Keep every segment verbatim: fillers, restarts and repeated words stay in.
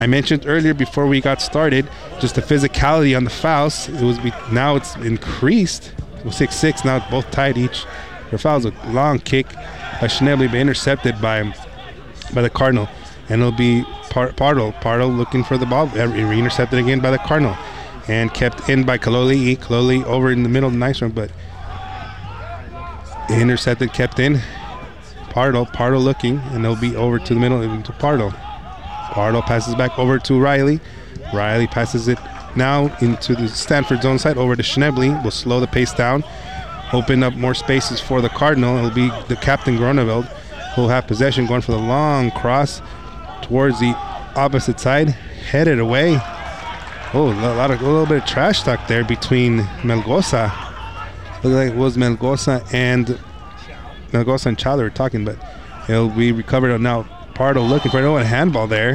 I mentioned earlier before we got started, just the physicality on the fouls. It was be, now it's increased. It was six six, now both tied each. Their fouls a long kick by Schnebly, but intercepted by by the Cardinal. And it'll be Par- Pardo. Pardo looking for the ball. Re-intercepted again by the Cardinal. And kept in by Kaloli'i. Kaloli'i over in the middle of the nice one, but intercepted, kept in. Pardo. Pardo looking, and it'll be over to the middle into Pardo. Pardo passes back over to Riley. Riley passes it now into the Stanford zone side over to Schnebly. Will slow the pace down, open up more spaces for the Cardinal. It'll be the captain Groneveld who'll have possession, going for the long cross towards the opposite side, headed away. Oh, a lot of a little bit of trash talk there between Melgoza. Looked like it was Melgoza and Melgoza and Chowder were talking, but it'll be recovered now. Pardo looking for no handball there.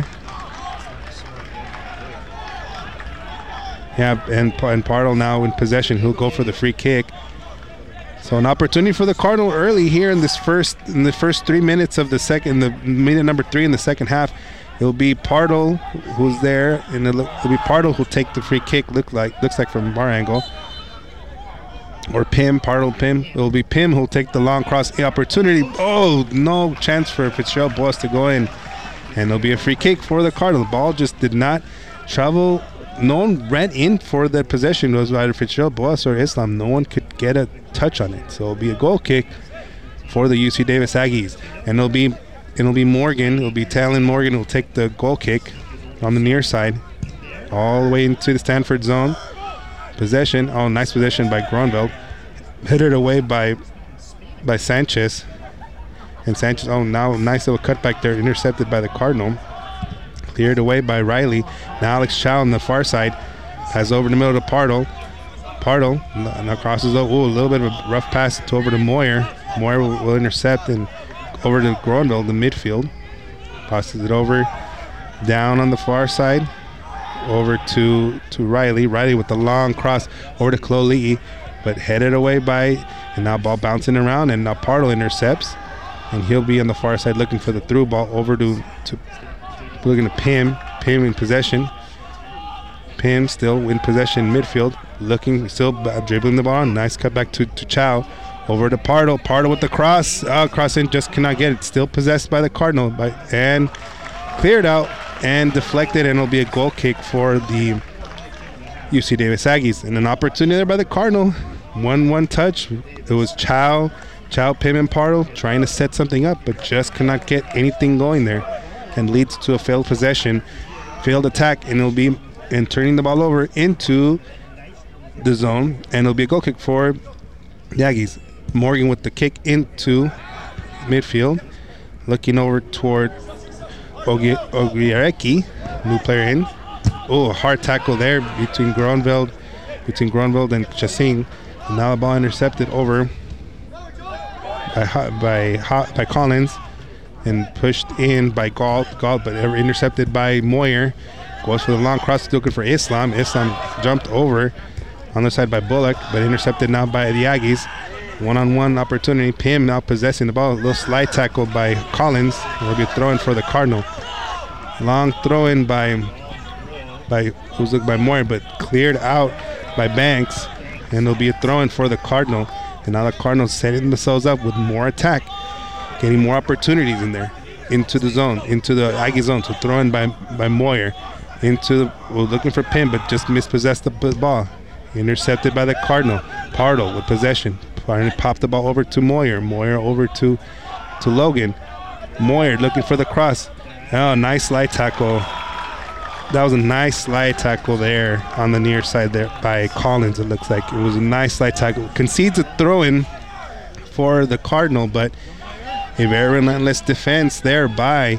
Yeah, and, and Pardo now in possession. He'll go for the free kick. So an opportunity for the Cardinal early here in this first in the first three minutes of the second, the minute number three in the second half. It'll be Pardo who's there, and it'll, it'll be Pardo who'll take the free kick. Look like looks like from our angle. Or Pim, Pardo, Pim. It'll be Pim who'll take the long cross. The opportunity. Oh, no chance for Fitzgerald Boas to go in. And it'll be a free kick for the Cardinal. The ball just did not travel. No one ran in for the possession. It was either Fitzgerald Boas or Islam. No one could get a touch on it. So it'll be a goal kick for the U C Davis Aggies. And it'll be it'll be Morgan. It'll be Talon Morgan who'll take the goal kick on the near side. All the way into the Stanford zone. Possession. Oh, nice possession by Gronveld. Hit it away by by Sanchez. And Sanchez, oh, now nice little cutback there. Intercepted by the Cardinal. Cleared away by Riley. Now Alex Chow on the far side. Has over the middle to Pardo. Pardo now crosses over. Ooh, a little bit of a rough pass to over to Moyer. Moyer will, will intercept and over to Gronveld, the midfield. Passes it over. Down on the far side. Over to, to Riley. Riley with the long cross over to Kaloli'i, but headed away by, and now ball bouncing around, and now Pardo intercepts, and he'll be on the far side looking for the through ball over to, to looking to Pim. Pim in possession. Pim still in possession midfield, looking, still dribbling the ball. Nice cut back to, to Chow. Over to Pardo. Pardo with the cross. Oh, cross in, just cannot get it. Still possessed by the Cardinal, by, and cleared out. And deflected, and it'll be a goal kick for the U C Davis Aggies. And an opportunity there by the Cardinal. one one touch. It was Chow, Chow, Pim, and Pardo trying to set something up, but just cannot get anything going there. And leads to a failed possession, failed attack, and it'll be and turning the ball over into the zone. And it'll be a goal kick for the Aggies. Morgan with the kick into midfield. Looking over toward Ogiareki, new player in. Oh, a hard tackle there between Gronveld, between Gronveld and Chasing. Now the ball intercepted over by by by Collins and pushed in by Galt. Galt, but ever intercepted by Moyer. Goes for the long cross, looking for Islam. Islam jumped over on the side by Bullock, but intercepted now by the Aggies. One-on-one opportunity. Pim now possessing the ball. A little slide tackle by Collins. Will be throwing for the Cardinal. Long throw-in by by who's looked by Moyer, but cleared out by Banks, and it'll be a throw-in for the Cardinal. And now the Cardinals setting themselves up with more attack, getting more opportunities in there, into the zone, into the Aggie zone. So throw in by by Moyer, into the, well, looking for Pim, but just mispossessed the ball. Intercepted by the Cardinal. Pardo with possession. Finally popped the ball over to Moyer. Moyer over to to Logan. Moyer looking for the cross. Oh, nice slide tackle. That was a nice slide tackle there on the near side there by Collins. It looks like it was a nice slide tackle. Concedes a throw-in for the Cardinal, but a very relentless defense there by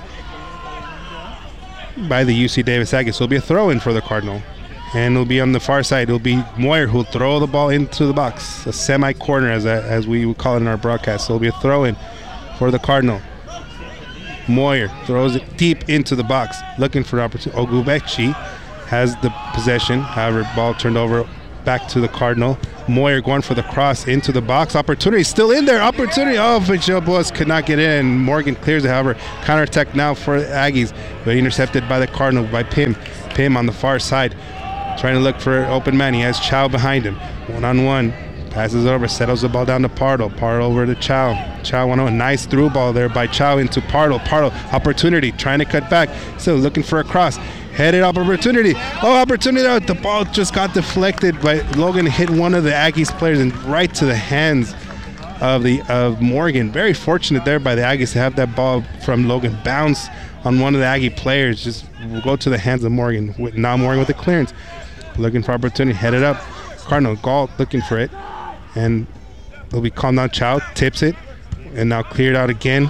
by the U C Davis Aggies. So it'll be a throw-in for the Cardinal. And it'll be on the far side. It'll be Moyer who'll throw the ball into the box. A semi-corner, as a, as we would call it in our broadcast. So it'll be a throw-in for the Cardinal. Moyer throws it deep into the box, looking for opportunity. Ogubechi has the possession. However, ball turned over back to the Cardinal. Moyer going for the cross into the box. Opportunity still in there. Opportunity. Oh, Fitzgerald Boas could not get in. Morgan clears it. However, counterattack now for Aggies, but intercepted by the Cardinal by Pim. Pim on the far side, trying to look for open man. He has Chow behind him. One on one. Passes over, settles the ball down to Pardo. Pardo over to Chow. Chow on a nice through ball there by Chow into Pardo. Pardo, opportunity, trying to cut back. Still looking for a cross. Headed opportunity. Oh, opportunity. The ball just got deflected by Logan. Hit one of the Aggies players and right to the hands of the of Morgan. Very fortunate there by the Aggies to have that ball from Logan bounce on one of the Aggie players. Just go to the hands of Morgan. Now Morgan with the clearance. Looking for opportunity. Headed up. Cardinal Galt looking for it. And it'll be calmed down. Chow tips it. And now cleared out again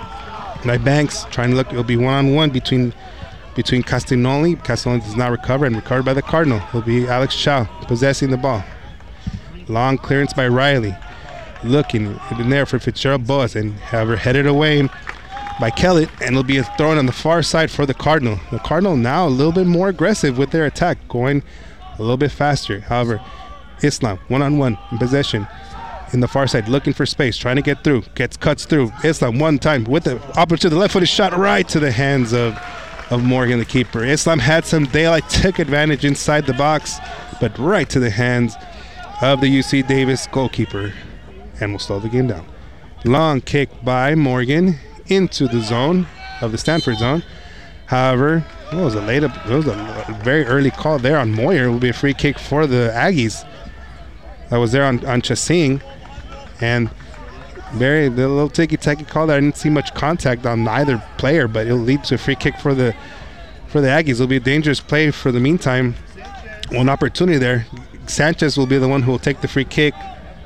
by Banks. Trying to look. It'll be one-on-one between between Castagnoli. Castagnoli does not recover and recovered by the Cardinal. It'll be Alex Chow possessing the ball. Long clearance by Riley. Looking in there for Fitzgerald Boas, and however headed away by Kellett, and it'll be a throw on the far side for the Cardinal. The Cardinal now a little bit more aggressive with their attack, going a little bit faster. However, Islam one-on-one in possession in the far side, looking for space, trying to get through, gets cuts through. Islam one time with the opportunity, the left-footed shot right to the hands of of Morgan, the keeper. Islam had some daylight, took advantage inside the box, but right to the hands of the U C Davis goalkeeper, and will slow the game down. Long kick by Morgan into the zone of the Stanford zone. However, it was a late, it was a very early call there on Moyer. It will be a free kick for the Aggies. That was there on, on Chasing, and very the little ticky-tacky call there. I didn't see much contact on either player, but it'll lead to a free kick for the for the Aggies. It'll be a dangerous play for the meantime. One opportunity there. Sanchez will be the one who will take the free kick,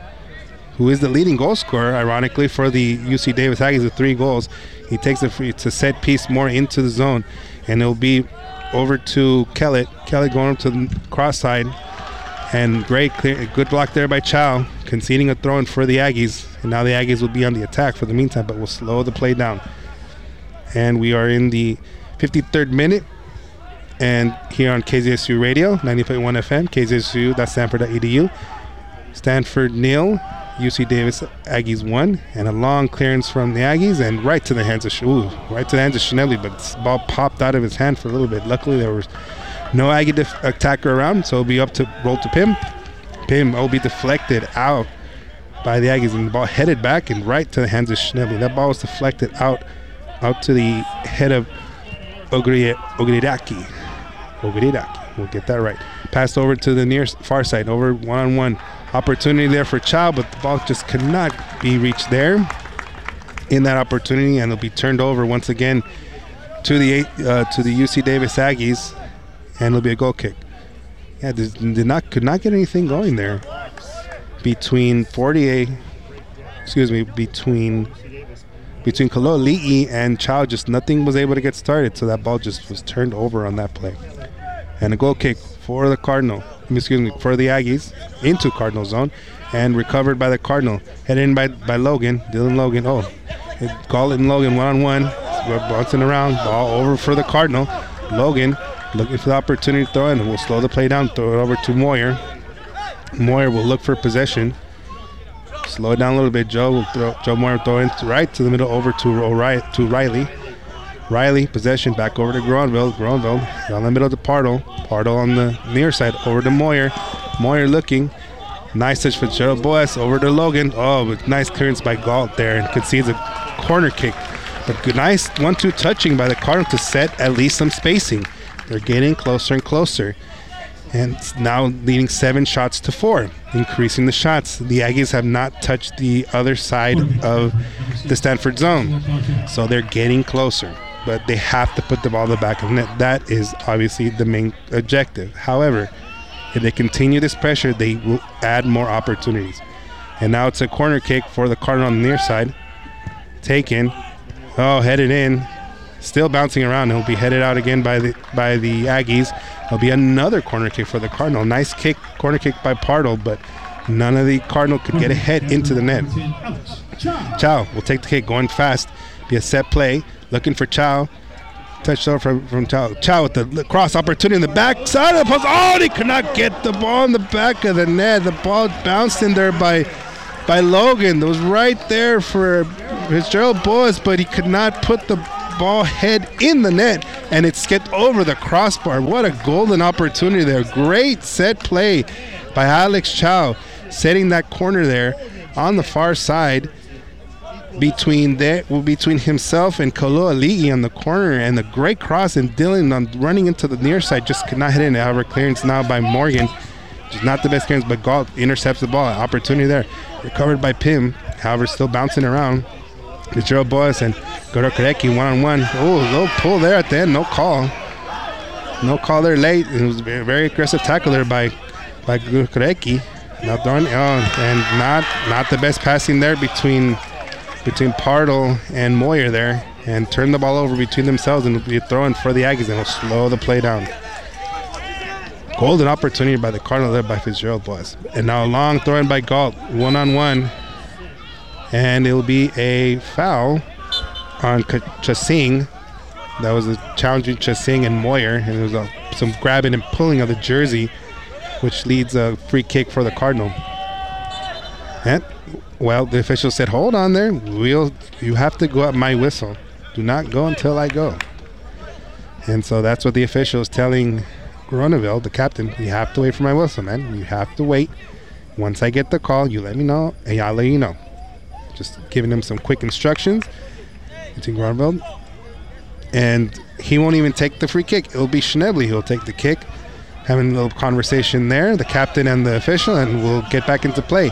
who is the leading goal scorer, ironically, for the U C Davis Aggies with three goals. He takes the free, it's a set piece more into the zone, and it'll be over to Kellett. Kellett going up to the cross side, and great clear, good block there by Chow, conceding a throw-in for the Aggies. And now the Aggies will be on the attack for the meantime, but we'll slow the play down. And we are in the fifty-third minute, and here on K Z S U Radio, ninety point one F M, K Z S U dot stanford dot e d u. Stanford nil, U C Davis Aggies one, and a long clearance from the Aggies, and right to the hands of ooh, right to the hands of Schnelly, but the ball popped out of his hand for a little bit. Luckily, there was no Aggie def- attacker around, so it'll be up to roll to Pim. Pim will be deflected out by the Aggies, and the ball headed back and right to the hands of Schnelly. That ball was deflected out, out to the head of Ogri- Ogriraki. Ogriraki, we'll get that right. Passed over to the near far side, over one-on-one. Opportunity there for Chow, but the ball just could not be reached there in that opportunity, and it'll be turned over once again to the uh, to the U C Davis Aggies, and it'll be a goal kick. Yeah, did not could not get anything going there between forty-eight, excuse me, between between Kaloli'i and Chow. Just nothing was able to get started, so that ball just was turned over on that play. And a goal kick for the Cardinal, excuse me, for the Aggies into Cardinal zone, and recovered by the Cardinal. Headed in by, by Logan, Dylan Logan. Oh, Galt and Logan one-on-one, bouncing around, ball over for the Cardinal. Logan looking for the opportunity to throw in, and we'll slow the play down, throw it over to Moyer. Moyer will look for possession. Slow it down a little bit. Joe will throw. Joe Moyer will throw it right to the middle, over to O'Reilly, to Riley. Riley possession back over to Gronville. Gronville down the middle to Pardo. Pardo on the near side over to Moyer. Moyer looking. Nice touch for Gerald Boas over to Logan. Oh, with nice clearance by Galt there, and concedes a corner kick. But good, nice one-two touching by the Cardinals to set at least some spacing. They're getting closer and closer. And it's now leading seven shots to four, increasing the shots. The Aggies have not touched the other side of the Stanford zone, so they're getting closer. But they have to put the ball in the back of the net. That is obviously the main objective. However, if they continue this pressure, they will add more opportunities. And now it's a corner kick for the Cardinal on the near side. Taken. Oh, headed in. Still bouncing around. It'll be headed out again by the by the Aggies. It'll be another corner kick for the Cardinal. Nice kick, corner kick by Pardo, but none of the Cardinal could get a head into the net. Chow will take the kick, going fast. Be a set play. Looking for Chow. Touched over from, from Chow. Chow with the cross opportunity in the back side of the post. Oh, and he could not get the ball in the back of the net. The ball bounced in there by by Logan. It was right there for Fitzgerald Boas, but he could not put the ball head in the net, and it skipped over the crossbar. What a golden opportunity there. Great set play by Alex Chow, setting that corner there on the far side. Between there, between himself and Kaloali'i on the corner, and the great cross, and Dylan on running into the near side just could not hit it. However, clearance now by Morgan, just not the best clearance, but Galt intercepts the ball. Opportunity there, recovered by Pim. However, still bouncing around. Fitzgerald Boas and Goro Koreki one on one. Oh, little pull there at the end, no call, no call there late. It was a very, very aggressive tackle there by by Goro Koreki. Now throwing, oh, and not not the best passing there between. between Pardo and Moyer there, and turn the ball over between themselves and be throwing for the Aggies, and it'll slow the play down. Golden opportunity by the Cardinal there by Fitzgerald Boas. And now a long throw in by Galt, one on one, and it'll be a foul on Chasing. That was a challenging Chasing and Moyer, and there was a, some grabbing and pulling of the jersey, which leads a free kick for the Cardinal. And well, the official said, hold on there. We'll, you have to go at my whistle. Do not go until I go. And so that's what the official is telling Groneville, the captain. You have to wait for my whistle, man. You have to wait. Once I get the call, you let me know, and I'll let you know. Just giving him some quick instructions. Between Groneville. And he won't even take the free kick. It'll be Schnebley who'll take the kick. Having a little conversation there, the captain and the official, and we'll get back into play.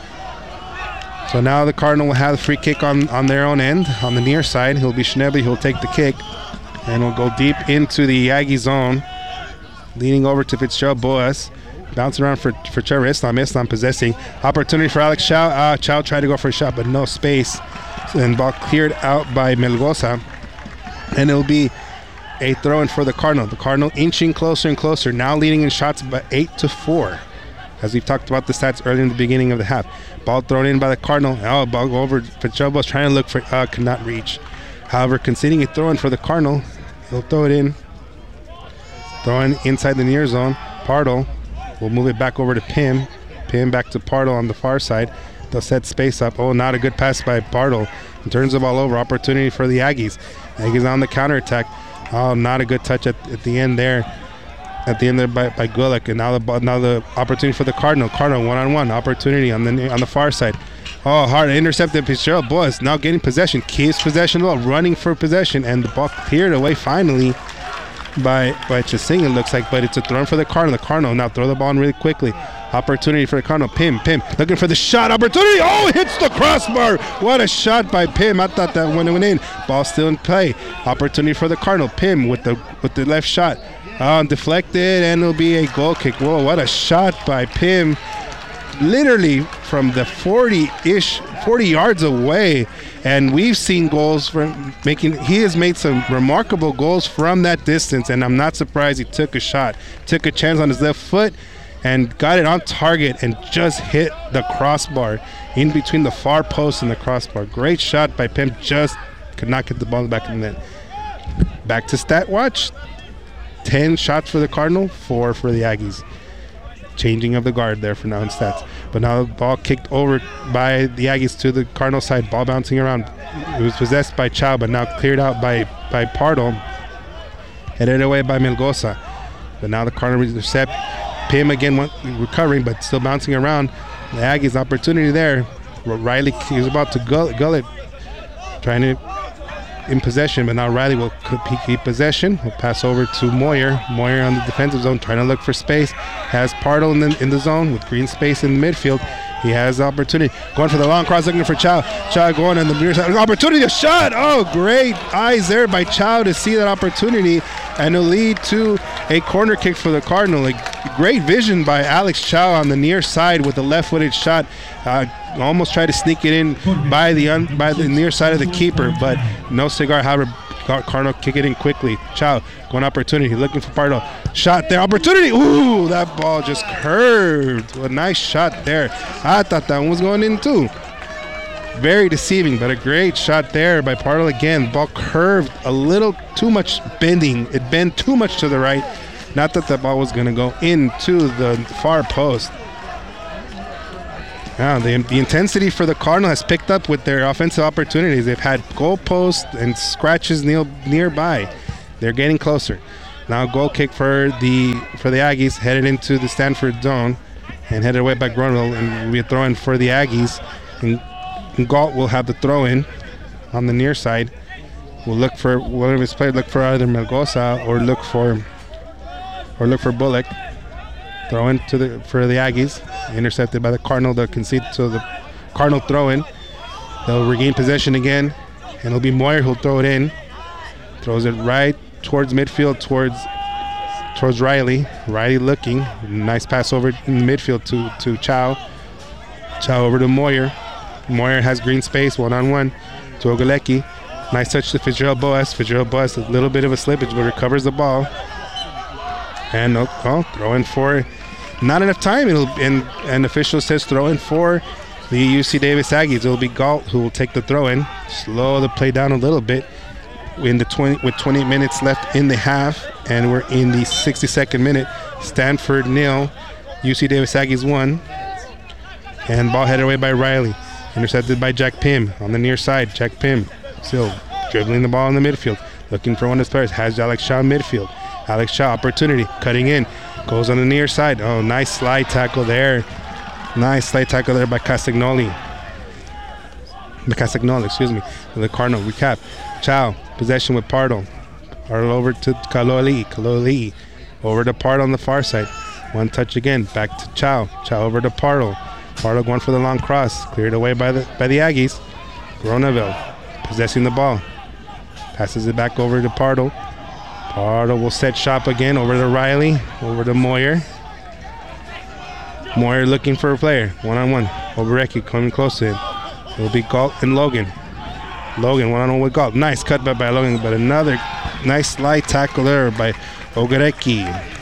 So now the Cardinal will have the free kick on, on their own end, on the near side. He'll be Schnebley who'll take the kick, and will go deep into the Aggie zone, leaning over to Fitzgerald Boas, bouncing around for, for Trevor Islam. Islam possessing. Opportunity for Alex Chow. Uh, Chow tried to go for a shot, but no space. And ball cleared out by Melgoza. And it'll be a throw-in for the Cardinal. The Cardinal inching closer and closer, now leading in shots by eight to four. As we've talked about the stats earlier in the beginning of the half. Ball thrown in by the Cardinal. Oh, ball go over. Fitzgerald was trying to look for, uh, could not reach. However, conceding a throw in for the Cardinal. He'll throw it in. Throwing inside the near zone. Pardo will move it back over to Pim. Pim back to Pardo on the far side. They'll set space up. Oh, not a good pass by Pardo. And turns the ball over. Opportunity for the Aggies. Aggies on the counterattack. Oh, not a good touch at, at the end there. At the end there by, by Gulick, and now the now the opportunity for the Cardinal. Cardinal one-on-one opportunity on the on the far side. Oh, hard intercepted. Fitzgerald Boas now getting possession. Keeps possession of the ball, running for possession, and the ball cleared away finally by by Chasing, it looks like, but it's a throw for the Cardinal. The Cardinal now throw the ball in really quickly. Opportunity for the Cardinal. Pim, Pim looking for the shot. Opportunity. Oh, hits the crossbar. What a shot by Pim. I thought that one went in. Ball still in play. Opportunity for the Cardinal. Pim with the with the left shot. Oh, deflected, and it'll be a goal kick. Whoa, what a shot by Pim. Literally from the forty-ish, forty yards away. And we've seen goals from making, he has made some remarkable goals from that distance, and I'm not surprised he took a shot. Took a chance on his left foot and got it on target and just hit the crossbar in between the far post and the crossbar. Great shot by Pim, just could not get the ball back in the net. Back to stat watch. ten shots for the Cardinal, four for the Aggies. Changing of the guard there for now in stats. But now the ball kicked over by the Aggies to the Cardinal side. Ball bouncing around. It was possessed by Chow, but now cleared out by, by Pardo. Headed away by Melgoza. But now the Cardinal intercept. Pim again went, recovering, but still bouncing around. The Aggies opportunity there. Riley, he was about to gull, gull it. Trying to in possession, but now Riley will keep possession. Will pass over to Moyer. Moyer on the defensive zone, trying to look for space. Has Pardo in the, in the zone with green space in the midfield. He has the opportunity. Going for the long cross, looking for Chow. Chow going on the near side. Opportunity, a shot! Oh, great eyes there by Chow to see that opportunity, and it'll lead to a corner kick for the Cardinal. A great vision by Alex Chow on the near side with a left-footed shot. Uh, almost tried to sneak it in by the un, by the near side of the keeper, but no cigar. However, Cardinal kick it in quickly. Chow going opportunity, looking for Pardo. Shot there, opportunity. Ooh, that ball just curved. A nice shot there. I thought that one was going in too. Very deceiving, but a great shot there by Pardo again. Ball curved a little too much bending. It bent too much to the right. Not that the ball was going to go into the far post. Now, the, the intensity for the Cardinal has picked up with their offensive opportunities. They've had goal posts and scratches near, nearby. They're getting closer. Now, goal kick for the for the Aggies, headed into the Stanford zone and headed away by Gronville, and we're throwing for the Aggies. And, and Galt will have the throw in on the near side. We'll look for one of his players, look for either Melgoza or look for or look for Bullock. Throw in to the for the Aggies, intercepted by the Cardinal. They'll concede to the Cardinal throw in. They'll regain possession again, and it'll be Moyer who'll throw it in. Throws it right towards midfield, towards towards Riley. Riley looking. Nice pass over in the midfield to, to Chow. Chow over to Moyer. Moyer has green space, one-on-one to Ogalecki. Nice touch to Fitzgerald Boas. Fitzgerald Boas, a little bit of a slippage, but recovers the ball. And oh, oh, throw in for not enough time. It'll and an official says throw in for the U C Davis Aggies. It'll be Galt who will take the throw in. Slow the play down a little bit. In the twenty with twenty minutes left in the half, and we're in the sixty-second minute. Stanford nil, U C Davis Aggies one. And ball headed away by Riley, intercepted by Jack Pym on the near side. Jack Pym still dribbling the ball in the midfield, looking for one of his players. Has Alex Shaw in midfield. Alex Shaw, opportunity, cutting in, goes on the near side. Oh, nice slide tackle there. Nice slide tackle there by Castagnoli. Castagnoli, excuse me. The Cardinal recap. Chow, possession with Pardo. Pardo over to Kaloli. Kaloli over to Pardo on the far side. One touch again, back to Chow. Chow over to Pardo. Pardo going for the long cross. Cleared away by the by the Aggies. Gronaville possessing the ball. Passes it back over to Pardo. Pardo will set shop again over to Riley, over to Moyer. Moyer looking for a player, one-on-one. Obereki coming close to him. It'll be Galt and Logan. Logan one-on-one with Galt. Nice cut by, by Logan, but another nice slide tackle there by Ogereki.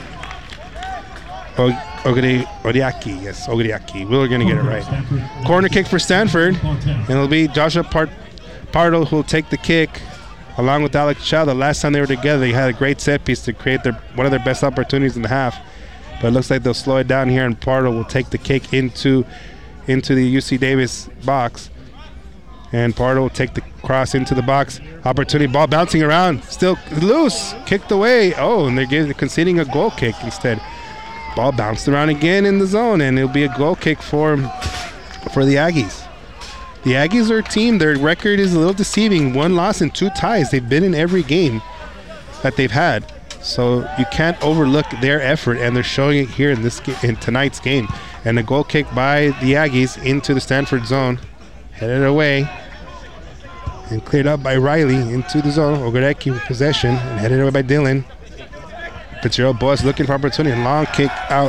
Ogre, Oriaki, yes, Ogriaki. We're going to get it right. Corner kick for Stanford, and it'll be Joshua Part- Pardo who will take the kick. Along with Alex Chow, the last time they were together, they had a great set piece to create their one of their best opportunities in the half. But it looks like they'll slow it down here, and Pardo will take the kick into into the U C Davis box. And Pardo will take the cross into the box. Opportunity, ball bouncing around, still loose, kicked away. Oh, and they're getting, conceding a goal kick instead. Ball bounced around again in the zone, and it'll be a goal kick for for the Aggies. The Aggies are a team, their record is a little deceiving. One loss and two ties. They've been in every game that they've had. So you can't overlook their effort, and they're showing it here in this in tonight's game. And a goal kick by the Aggies into the Stanford zone. Headed away and cleared up by Riley into the zone. Ogereki with possession and headed away by Dylan. Fitzgerald Boas looking for opportunity. Long kick out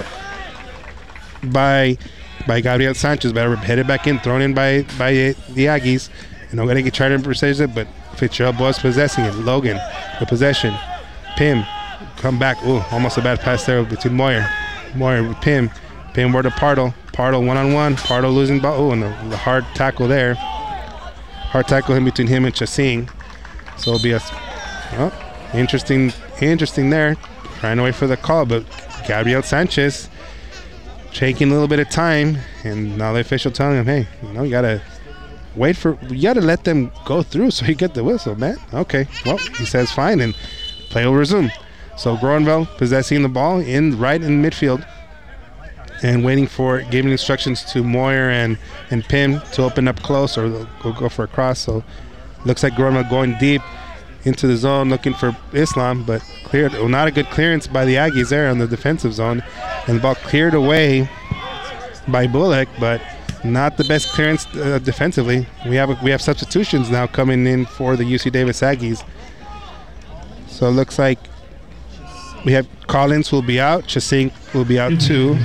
by... by Gabriel Sanchez, but headed back in, thrown in by by the Aggies. And Ogereki tried to possess it, but Fitzgerald was possessing it. Logan, the possession. Pym, come back. Ooh, almost a bad pass there between Moyer. Moyer with Pym. Pym over to Pardo. Pardo one-on-one. Pardo losing ball. Ooh, and the, the hard tackle there. Hard tackle in between him and Chasing. So it'll be a oh, interesting, interesting there. Trying to wait for the call, but Gabriel Sanchez taking a little bit of time, and now the official telling him, hey, you know, you gotta wait for, you gotta let them go through so you get the whistle, man. Okay, well, he says fine, and play will resume. So Gronville possessing the ball in right in midfield and waiting for, giving instructions to Moyer and, and Pym to open up close, or they'll go, go for a cross. So looks like Gronville going deep into the zone looking for Islam, but cleared, well, not a good clearance by the Aggies there on the defensive zone, and the ball cleared away by Bullock, but not the best clearance uh, defensively. We have a, we have substitutions now coming in for the U C Davis Aggies. So it looks like we have Collins will be out, Chasing will be out too,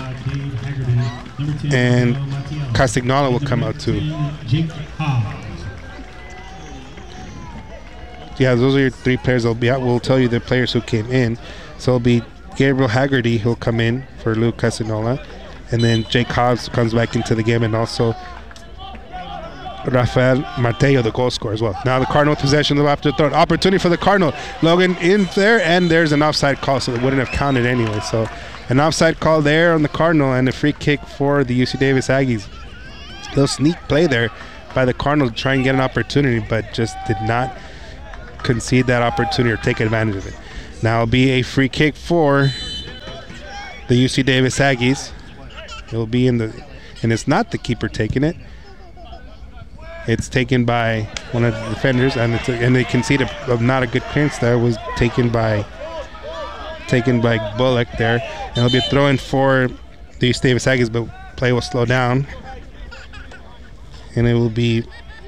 and Castagnolo will come out too. Yeah, those are your three players that'll be out. We'll tell you the players who came in. So it'll be Gabriel Haggerty who'll come in for Luke Casanola. And then Jake Hobbs comes back into the game, and also Rafael Martello, the goal scorer as well. Now the Cardinal possession after the throw. Opportunity for the Cardinal. Logan in there, and there's an offside call, so it wouldn't have counted anyway. So an offside call there on the Cardinal and a free kick for the U C Davis Aggies. A little sneak play there by the Cardinal to try and get an opportunity, but just did not concede that opportunity or take advantage of it. Now it'll be a free kick for the U C Davis Aggies. It'll be in the, and it's not the keeper taking it. It's taken by one of the defenders, and it's a, and they conceded of not a good clearance there. Was taken by taken by Bullock there, and it'll be a throw-in for the U C Davis Aggies, but play will slow down, and it will be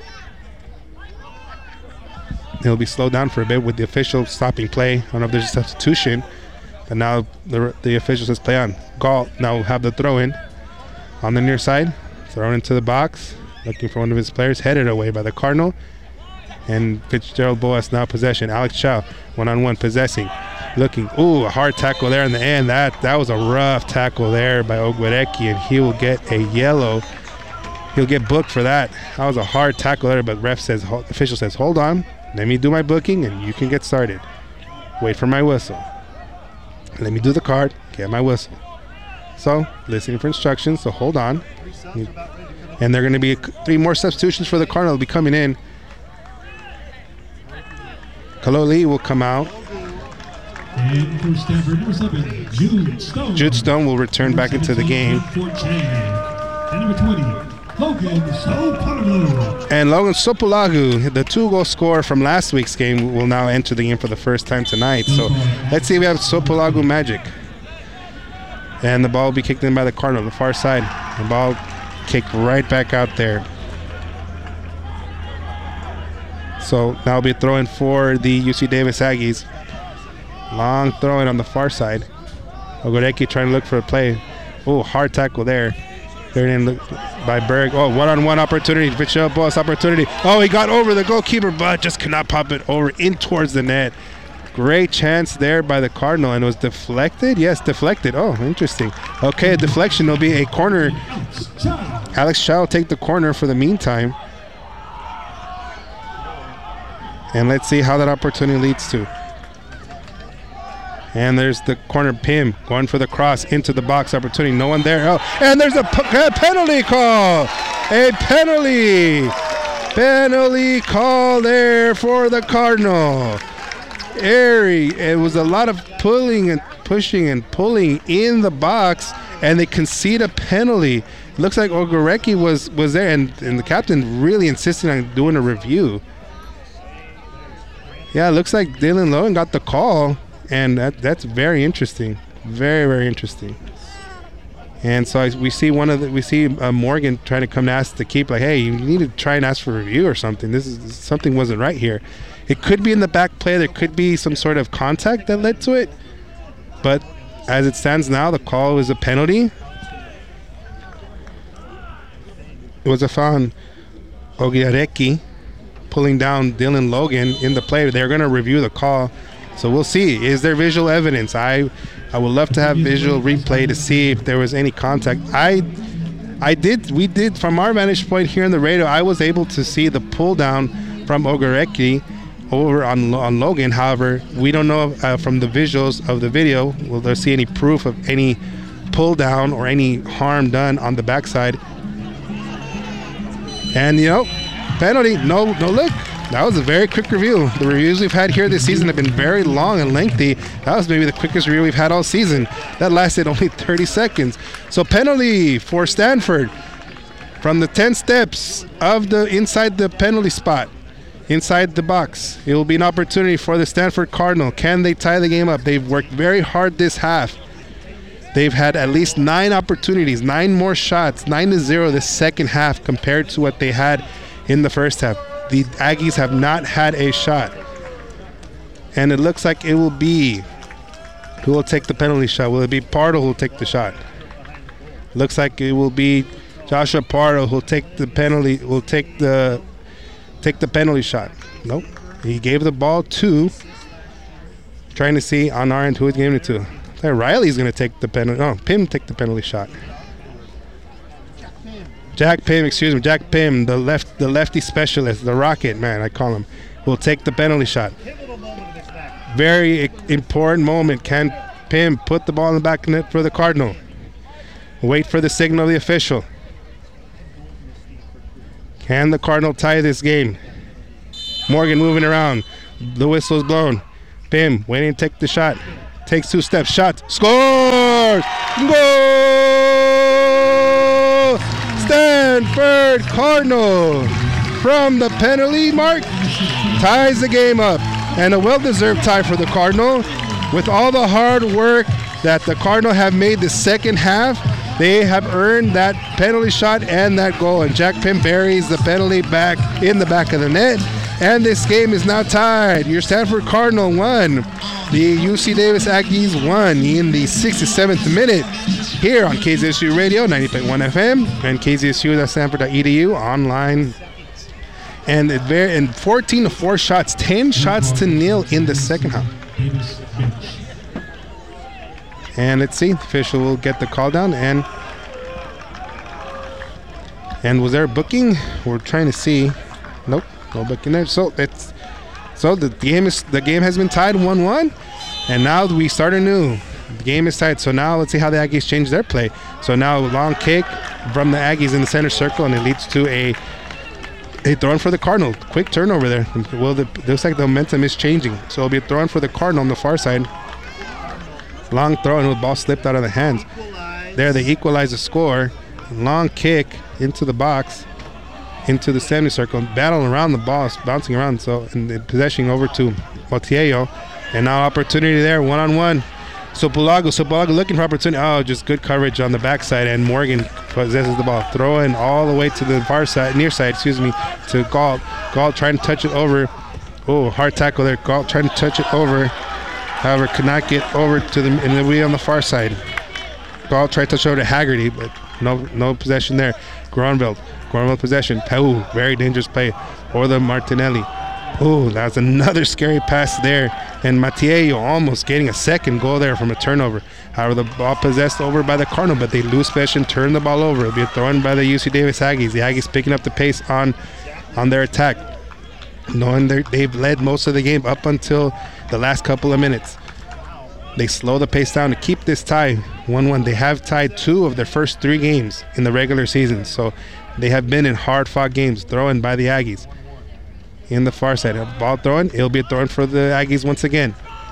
it'll be slowed down for a bit with the official stopping play. I don't know if there's a substitution, but now the the official says play on. Galt now will have the throw-in on the near side, thrown into the box. Looking for one of his players, headed away by the Cardinal. And Fitzgerald Boas now possession. Alex Chow, one-on-one possessing. Looking, ooh, a hard tackle there in the end. That that was a rough tackle there by Ogwereki, and he will get a yellow. He'll get booked for that. That was a hard tackle there, but ref says, official says, hold on, let me do my booking, and you can get started. Wait for my whistle. Let me do the card, get my whistle. So, listening for instructions, so hold on. And there are going to be three more substitutions for the Cardinal will be coming in. Kaloli will come out. And for Stanford, number seven, Jude Stone. Jude Stone will return back into the game. And number twenty, Logan Sopolagu. And Logan Sopolagu, the two-goal scorer from last week's game, will now enter the game for the first time tonight. So let's see if we have Sopolagu magic. And the ball will be kicked in by the Cardinal on the far side. The ball kicked right back out there. So now will be a throw-in for the U C Davis Aggies. Long throw-in on the far side. Ogoreki trying to look for a play. Oh, hard tackle there. There in by Berg. Oh, one-on-one opportunity. Fitzgerald Boas opportunity. Oh, he got over the goalkeeper, but just could not pop it over in towards the net. Great chance there by the Cardinal, and it was deflected? Yes, deflected. Oh, interesting. Okay, a deflection. It'll be a corner. Alex Chow will take the corner for the meantime. And let's see how that opportunity leads to. And there's the corner Pim going for the cross into the box opportunity. No one there. Oh, and there's a, p- a penalty call. A penalty. Penalty call there for the Cardinal. Airy. It was a lot of pulling and pushing and pulling in the box, and they concede a penalty. It looks like Ogoreki was was there, and, and the captain really insisted on doing a review. Yeah, it looks like Dylan Lowen got the call, and that that's very interesting. Very, very interesting. And so I, we see one of the we see uh, Morgan trying to come to ask the keeper, like, hey, you need to try and ask for a review or something. This is something wasn't right here. It could be in the back play. There could be some sort of contact that led to it. But as it stands now, the call is a penalty. It was a foul on Ogoreki pulling down Dylan Logan in the play. They're going to review the call. So we'll see. Is there visual evidence? I I would love to have visual replay to see if there was any contact. I I did, we did, from our vantage point here on the radio, I was able to see the pull down from Ogoreki over on on Logan. However, we don't know uh, from the visuals of the video, will there see any proof of any pull down or any harm done on the backside. And, you know, penalty, no, no look. That was a very quick review. The reviews we've had here this season have been very long and lengthy. That was maybe the quickest review we've had all season. That lasted only thirty seconds. So penalty for Stanford from the ten steps of the inside the penalty spot, inside the box. It will be an opportunity for the Stanford Cardinal. Can they tie the game up? They've worked very hard this half. They've had at least nine opportunities, nine more shots, nine to zero this second half compared to what they had in the first half. The Aggies have not had a shot. And it looks like it will be, who will take the penalty shot? Will it be Pardo who will take the shot? Looks like it will be Joshua Pardo who will take the penalty, will take the take the penalty shot. Nope. He gave the ball to, trying to see on our end who he's giving it to. Riley's going to take the penalty. Oh, Pim take the penalty shot. Jack Pim, excuse me, Jack Pim, the left, the lefty specialist, the rocket man, I call him, will take the penalty shot. Very important moment. Can Pim put the ball in the back of the net for the Cardinal? Wait for the signal of the official. Can the Cardinal tie this game? Morgan moving around. The whistle is blown. Pim waiting to take the shot. Takes two steps. Shot. Scores! Goal! Stanford Cardinal from the penalty mark ties the game up. And a well-deserved tie for the Cardinal. With all the hard work that the Cardinal have made the second half, they have earned that penalty shot and that goal. And Jack Pim buries the penalty back in the back of the net. And this game is now tied. Your Stanford Cardinal won. The U C Davis Aggies won in the sixty-seventh minute here on K Z S U Radio, ninety point one F M, and K Z S U dot stanford dot e d u online. And it very and fourteen to four shots, ten shots to nil in the second half. And let's see, the official will get the call down. And and was there a booking? We're trying to see. Nope, no booking there. So it's so the game is the game has been tied one one, and now we start anew. The game is tied. So now let's see how the Aggies change their play. So now a long kick from the Aggies in the center circle, and it leads to a a throw for the Cardinal. Quick turnover there. Well, the, it looks like the momentum is changing. So it'll be a throw for the Cardinal on the far side. Long throw, and the ball slipped out of the hands. There they equalize the score. Long kick into the box, into the semicircle, battling around the ball, bouncing around. So and the possession over to Motiello, and now opportunity there, one on one. Sopulago, Sopulago looking for opportunity. Oh, just good coverage on the backside, and Morgan possesses the ball, throwing all the way to the far side, near side, excuse me, to Galt. Galt trying to touch it over. Oh, hard tackle there. Galt trying to touch it over. However, could not get over to the in the way on the far side. Galt tried to touch over to Haggerty, but no no possession there. Gronveld, Gronveld possession. Pau, very dangerous play. Or the Martinelli. Oh, that's another scary pass there. And Matiello almost getting a second goal there from a turnover. However, the ball possessed over by the Cardinal, but they lose possession, turn the ball over. It'll be thrown by the U C Davis Aggies. The Aggies picking up the pace on, on their attack. Knowing they've led most of the game up until the last couple of minutes. They slow the pace down to keep this tie one one. They have tied two of their first three games in the regular season. So they have been in hard-fought games thrown by the Aggies. In the far side, a ball thrown. It'll be thrown for the Aggies once again.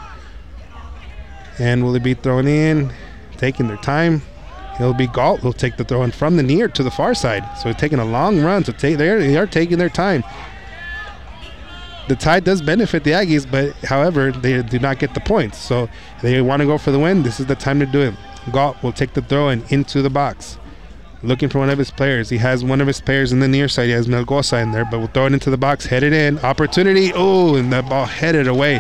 And will it be thrown in? Taking their time. It'll be Galt who'll take the throw in from the near to the far side. So taking a long run. So take, they are taking their time. The tie does benefit the Aggies, but however, they do not get the points. So they want to go for the win. This is the time to do it. Galt will take the throw in into the box. Looking for one of his players. He has one of his players in the near side. He has Melgosa in there, but we'll throw it into the box. Headed in. Opportunity. Oh, and the ball headed away.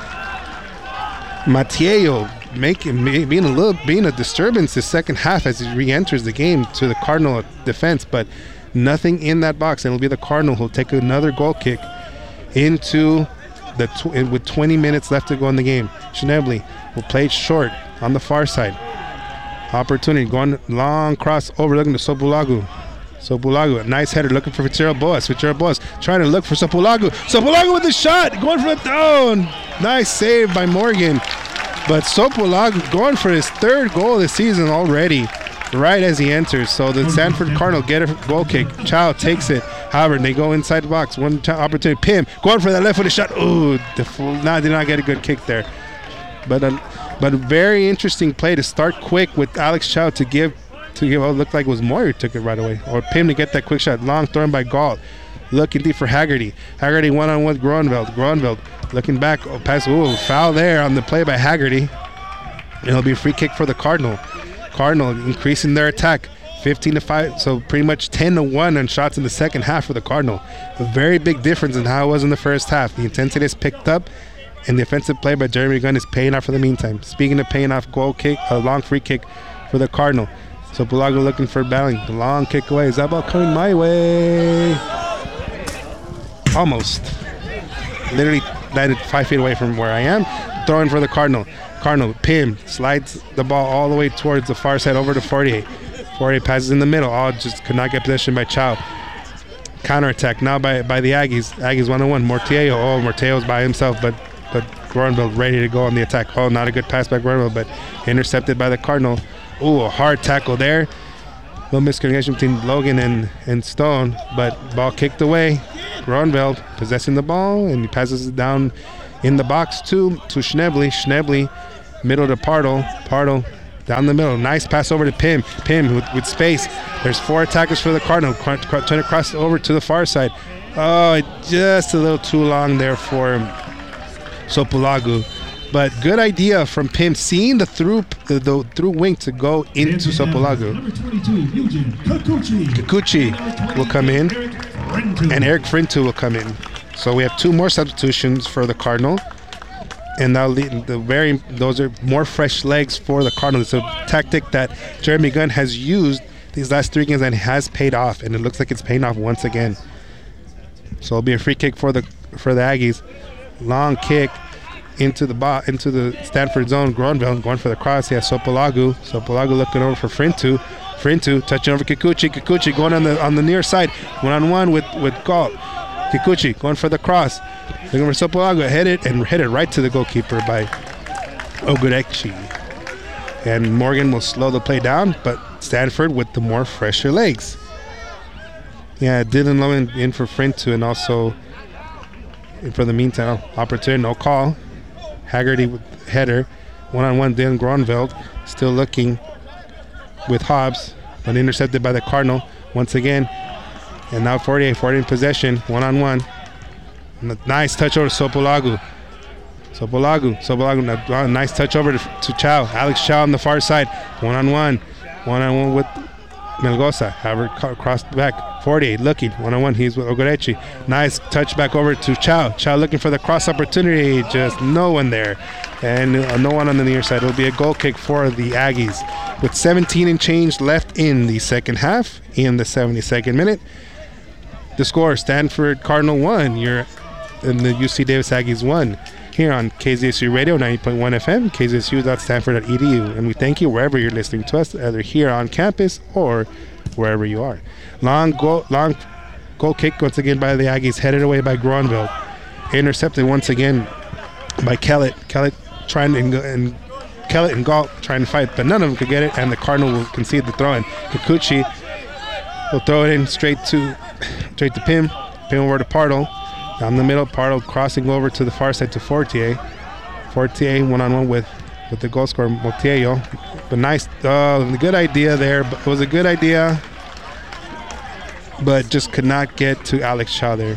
Matiello making being a little being a disturbance the second half as he re-enters the game to the Cardinal defense, but nothing in that box. And it'll be the Cardinal who'll take another goal kick into the tw- with twenty minutes left to go in the game. Schnebly will play it short on the far side. Opportunity going long cross over, looking to Sopulago. Sopulago, a nice header, looking for Fitzgerald Boas. Fitzgerald Boas trying to look for Sopulago. Sopulago with the shot, going for the down. Nice save by Morgan. But Sopulago going for his third goal this season already, right as he enters. So the Stanford Cardinal get a goal kick. Chow takes it. However, they go inside the box. One t- opportunity. Pim going for that left-footed shot. Ooh, the full, nah, did not get a good kick there. But a, but a very interesting play to start quick with Alex Chow to give, to give. Oh, it looked like it was Moyer who took it right away, or Pim to get that quick shot. Long thrown by Galt. Looking deep for Haggerty. Haggerty one-on-one with Gronveld. Gronveld looking back. Oh, pass. Ooh, foul there on the play by Haggerty. It'll be a free kick for the Cardinal. Cardinal increasing their attack. fifteen to five, so pretty much ten to one on shots in the second half for the Cardinal. A very big difference in how it was in the first half. The intensity is picked up, and the offensive play by Jeremy Gunn is paying off for the meantime. Speaking of paying off, goal kick, a long free kick for the Cardinal. So Bulago looking for battling. The long kick away. Is that ball coming my way? Almost. Literally landed five feet away from where I am. Throwing for the Cardinal. Cardinal, Pim slides the ball all the way towards the far side over to forty-eight. Fortier passes in the middle. Oh, just could not get possession by Chow. Counterattack now by by the Aggies. Aggies one on one. Mortello. Oh, Mortello's by himself, but but Groenveld ready to go on the attack. Oh, not a good pass by Groenveld, but intercepted by the Cardinal. Ooh, a hard tackle there. Little miscommunication between Logan and, and Stone, but ball kicked away. Groenveld possessing the ball, and he passes it down in the box to, to Schnebly. Schnebly, middle to Pardo. Pardo down the middle. Nice pass over to Pim. Pim with, with space. There's four attackers for the Cardinal. Trying to cross over to the far side. Oh, just a little too long there for Sopolagu. But good idea from Pim, seeing the through the, the through wing to go into Sopolagu. Kikuchi will come in, and Eric Frintu will come in. So we have two more substitutions for the Cardinal, and now the, the very those are more fresh legs for the Cardinal. It's a tactic that Jeremy Gunn has used these last three games and has paid off, and it looks like it's paying off once again. So it'll be a free kick for the for the Aggies. Long kick into the bo- into the Stanford zone. Groenveld going for the cross. He has Sopolagu. Sopolagu looking over for Frintu. Frintu touching over Kikuchi. Kikuchi going on the on the near side. One on one with with Galt. Kikuchi going for the cross. Looking for Sopolagu. Headed and headed right to the goalkeeper by Ogurechi. And Morgan will slow the play down, but Stanford with the more fresher legs. Yeah, Dylan Lowen in for Frintu, and also for the meantime, opportunity, no call. Haggerty with header. One-on-one, Dylan Groenveld still looking with Hobbs, but intercepted by the Cardinal once again. And now Fortier, Fortier in possession, one-on-one. Nice touch over to Sopolagu. Sopolagu, Sopolagu, nice touch over to, to Chow. Alex Chow on the far side, one-on-one. One-on-one with Melgoza. Have her crossed back. Fortier looking, one-on-one, he's with Ogurechi. Nice touch back over to Chow. Chow looking for the cross opportunity, just no one there. And uh, no one on the near side. It'll be a goal kick for the Aggies. With seventeen and change left in the second half, in the seventy-second minute. The score, Stanford Cardinal one, you're in the U C Davis Aggies one. Here on K Z S U Radio ninety point one F M, k z s u dot stanford dot e d u. And we thank you wherever you're listening to us, either here on campus or wherever you are. Long goal, long goal kick once again by the Aggies, headed away by Groenveld. Intercepted once again by Kellett. Kellett trying to, and Kellett and Galt trying to fight, but none of them could get it, and the Cardinal will concede the throw-in. Kikuchi will throw it in straight to straight to Pim. Pim over to Pardo. Down the middle, Pardo crossing over to the far side to Fortier. Fortier one-on-one with, with the goal scorer, Montiello. But nice, uh, good idea there. But it was a good idea, but just could not get to Alex Chow there.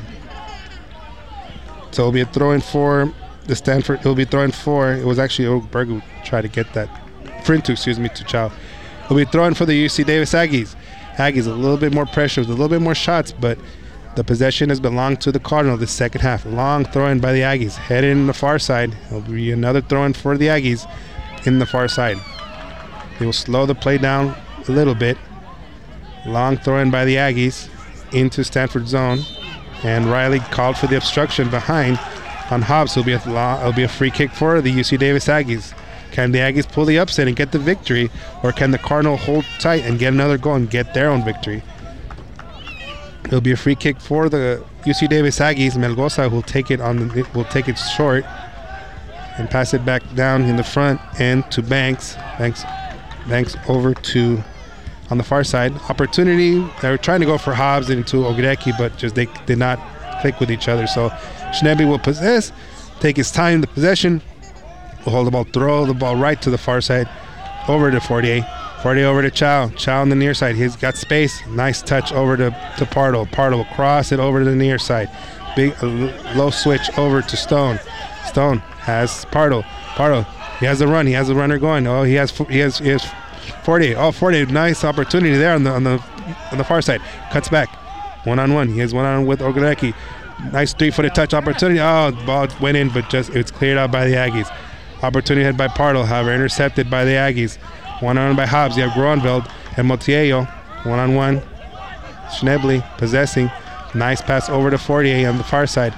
So it'll be a throw-in for the Stanford. It'll be throwing for, it was actually Oberg who tried to get that. Frintu, excuse me, to Chow. It'll be throwing for the U C Davis Aggies. Aggies a little bit more pressure, with a little bit more shots, but the possession has belonged to the Cardinal this second half. Long throw-in by the Aggies. Headed in the far side. It'll be another throw-in for the Aggies in the far side. They will slow the play down a little bit. Long throw-in by the Aggies into Stanford zone. And Riley called for the obstruction behind on Hobbs. It'll be a, it'll be a free kick for the U C Davis Aggies. Can the Aggies pull the upset and get the victory? Or can the Cardinal hold tight and get another goal and get their own victory? It'll be a free kick for the U C Davis Aggies. Melgoza will take it on the, will take it short and pass it back down in the front and to Banks. Banks, Banks over to on the far side. Opportunity. They were trying to go for Hobbs into Ogurechi, but just they did not click with each other. So Schnebly will possess, take his time, the possession, will hold the ball, throw the ball right to the far side, over to Fortier. Fortier over to Chow. Chow on the near side. He's got space. Nice touch over to, to Pardo. Pardo will cross it over to the near side. Big uh, low switch over to Stone. Stone has Pardo. Pardo. He has a run. He has a runner going. Oh, he has he has he has Fortier. Oh, Fortier. Nice opportunity there on the on the on the far side. Cuts back. One on one. He has one on one with Ogurechi. Nice three-footed touch opportunity. Oh, the ball went in, but just it's cleared out by the Aggies. Opportunity had by Pardo, however, intercepted by the Aggies. One-on-one by Hobbs. You have Groenveld and Montiello. One-on-one. Schnebly possessing. Nice pass over to Fortier on the far side.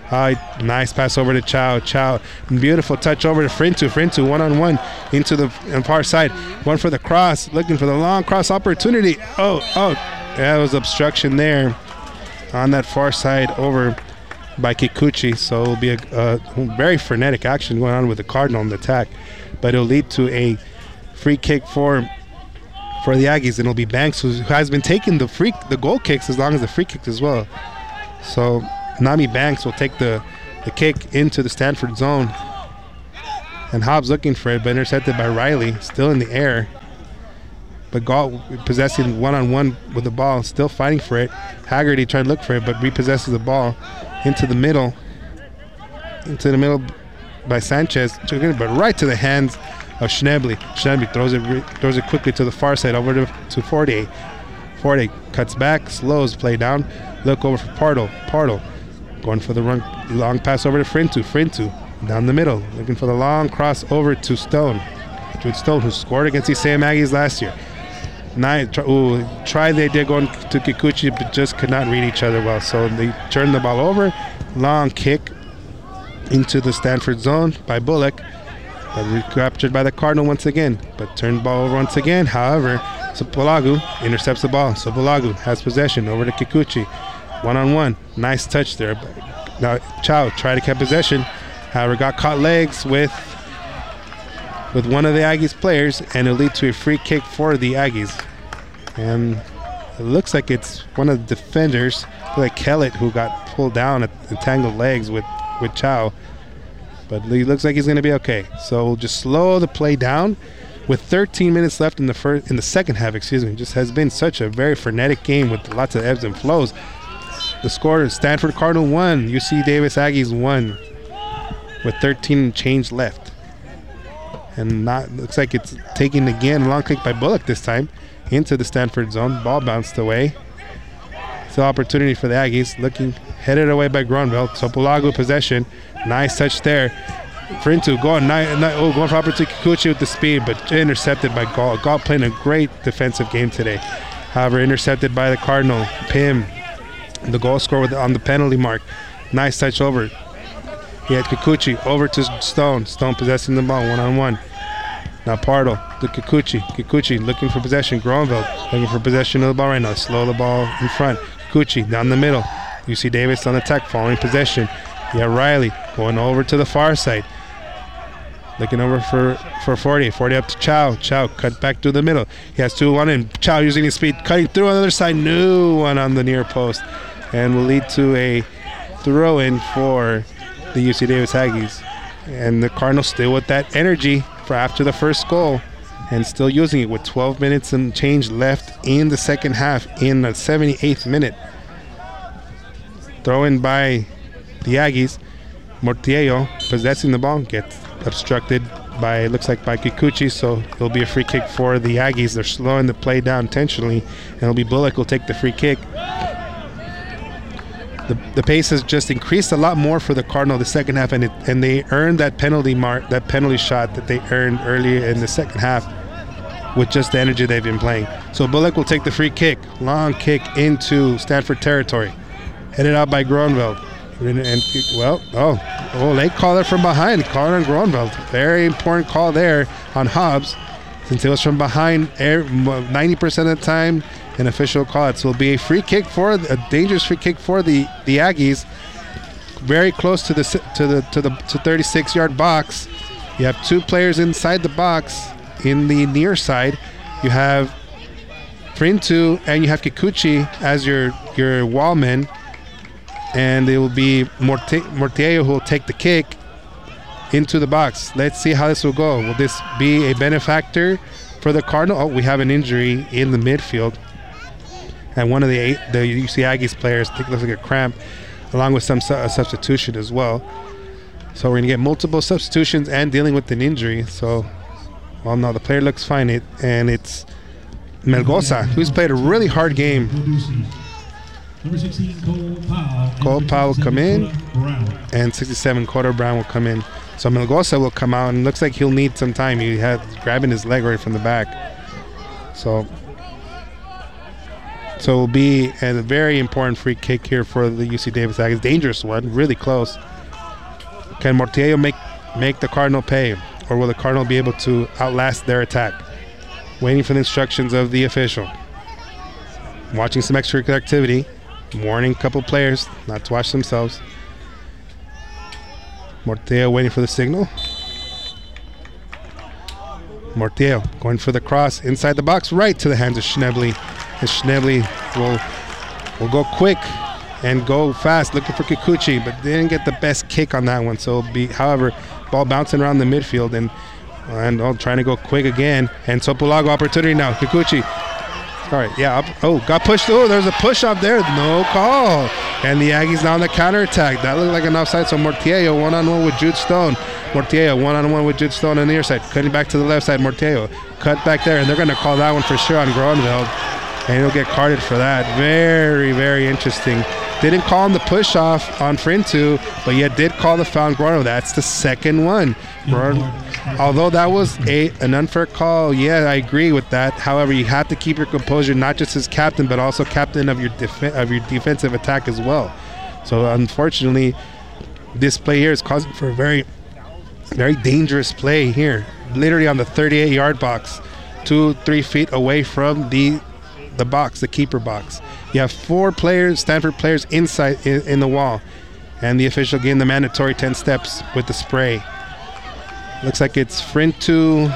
Uh, nice pass over to Chow. Chow, beautiful touch over to Frintu. Frintu one-on-one into the far side. One for the cross, looking for the long cross opportunity. Oh, oh, that was obstruction there on that far side over by Kikuchi. So it'll be a, a very frenetic action going on with the Cardinal in the attack. But it'll lead to a free kick for for the Aggies, and it'll be Banks who has been taking the free the goal kicks as long as the free kicks as well. So Nami Banks will take the, the kick into the Stanford zone. And Hobbs looking for it, but intercepted by Riley, still in the air. But Galt possessing one-on-one with the ball, still fighting for it. Haggerty trying to look for it, but repossesses the ball into the middle. Into the middle by Sanchez, but right to the hands of Schnebly. Schnebly throws it throws it quickly to the far side over to, to Forte. Forte cuts back, slows play down. Look over for Pardo. Pardo going for the run, long pass over to Frintu. Frintu down the middle, looking for the long cross over to Stone. Jude Stone, who scored against the Sam Aggies last year. Nine, try, ooh, try they did going to Kikuchi, but just could not read each other well. So they turned the ball over. Long kick into the Stanford zone by Bullock. But recaptured by the Cardinal once again. But turned the ball over once again. However, Supalagu intercepts the ball. Supalagu has possession over to Kikuchi. One-on-one. Nice touch there. Now Chow tried to keep possession. However, got caught legs with with one of the Aggies players, and it'll lead to a free kick for the Aggies. And it looks like it's one of the defenders, like Kellett, who got pulled down at the tangled legs with, with Chow. But he looks like he's going to be okay. So we'll just slow the play down. With thirteen minutes left in the first, in the second half, excuse me, just has been such a very frenetic game with lots of ebbs and flows. The score is Stanford Cardinal one, U C Davis Aggies one, with thirteen change left. And not looks like it's taking again a long kick by Bullock this time into the Stanford zone. Ball bounced away. Still opportunity for the Aggies. Looking headed away by Gronveld. Sopolagu possession. Nice touch there. Frintu going, ni- ni- oh, going for opportunity Kikuchi with the speed, but intercepted by Galt. Galt playing a great defensive game today. However, intercepted by the Cardinal. Pim, the goal scorer with, on the penalty mark. Nice touch over. He had Kikuchi over to Stone. Stone possessing the ball one-on-one. Now Pardo to Kikuchi. Kikuchi looking for possession. Gronveld looking for possession of the ball right now. Slow the ball in front. Kikuchi down the middle. U C Davis on attack, following possession. Yeah, Riley going over to the far side. Looking over for, for Forty. Forty up to Chow. Chow cut back to the middle. He has two one in. Chow using his speed, cutting through on the other side. New one on the near post. And will lead to a throw in for the U C Davis Aggies. And the Cardinals still with that energy for after the first goal and still using it with twelve minutes and change left in the second half in the seventy-eighth minute. Throw in by the Aggies. Mortiello possessing the ball gets obstructed by, looks like by Kikuchi, so it'll be a free kick for the Aggies. They're slowing the play down intentionally, and it'll be Bullock who'll take the free kick. The, the pace has just increased a lot more for the Cardinal the second half, and it, and they earned that penalty mark, that penalty shot that they earned earlier in the second half with just the energy they've been playing. So Bullock will take the free kick, long kick into Stanford territory, headed out by Gronveld. And, and well, oh, oh, they call it from behind, call it on Gronveld. Very important call there on Hobbs, since it was from behind ninety percent of the time. An official call it. So it'll be a free kick for a dangerous free kick for the, the Aggies, very close to the to the to the to thirty-six yard box. You have two players inside the box in the near side. You have Frintu and you have Kikuchi as your your wallman, and it will be Morte- Mortiello who will take the kick into the box. Let's see how this will go. Will this be a benefactor for the Cardinal? Oh, we have an injury in the midfield. And one of the eight, the U C Aggies players, I think looks like a cramp, along with some su- a substitution as well. So we're going to get multiple substitutions and dealing with an injury. So, well, no, the player looks fine. It, and it's Melgoza, who's played a really hard game. Number sixteen, Cole Powell. Cole Powell will come in, and sixty-seven, Cordero Brown will come in. So Melgoza will come out, and looks like he'll need some time. He had grabbing his leg right from the back. So So it will be a very important free kick here for the U C Davis Aggies. Dangerous one, really close. Can Mortello make, make the Cardinal pay? Or will the Cardinal be able to outlast their attack? Waiting for the instructions of the official. Watching some extracurricular activity. Warning a couple players not to watch themselves. Mortello waiting for the signal. Mortello going for the cross inside the box, right to the hands of Schnebly. And Schnebly will, will go quick and go fast, looking for Kikuchi, but didn't get the best kick on that one. So it'll be, however, ball bouncing around the midfield and and oh, trying to go quick again. And Sopulago opportunity now. Kikuchi. All right, yeah. Up, oh, got pushed. Oh, there's a push up there. No call. And the Aggies now on the counterattack. That looked like an offside. So Mortello one-on-one with Jude Stone. Mortello one-on-one with Jude Stone on the near side. Cutting back to the left side. Mortello cut back there. And they're going to call that one for sure on Gronveld. And he'll get carded for that. Very, very interesting. Didn't call him the push off on Frintu, but yet did call the foul on Gronveld. That's the second one. Although that was a an unfair call, yeah, I agree with that. However, you have to keep your composure, not just as captain, but also captain of your def- of your defensive attack as well. So unfortunately, this play here is causing for a very, very dangerous play here. Literally on the thirty-eight yard box, two, three feet away from the the box, the keeper box. You have four players, Stanford players inside in, in the wall, and the official getting the mandatory ten steps with the spray. Looks like it's Frintu,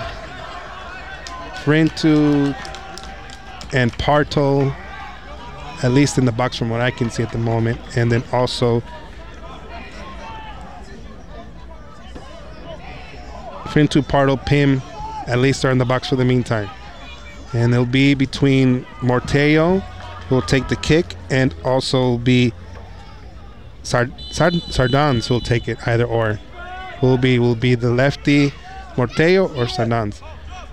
Frintu, and Parto, at least in the box from what I can see at the moment. And then also Frintu, Parto, Pim, at least are in the box for the meantime. And it'll be between Mortello, who will take the kick, and also be Sard- Sard- Sardans, who will take it, either or. Will be will be the lefty Mortello or Sardans.